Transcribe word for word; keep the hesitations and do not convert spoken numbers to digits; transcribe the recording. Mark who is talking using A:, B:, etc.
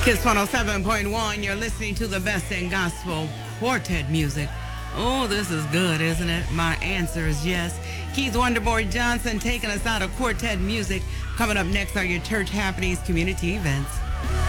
A: Kiss one oh seven point one, you're listening to the best in gospel quartet music. Oh, this is good, isn't it? My answer is yes. Keith Wonderboy Johnson taking us out of quartet music. Coming up next are your church happenings, community events.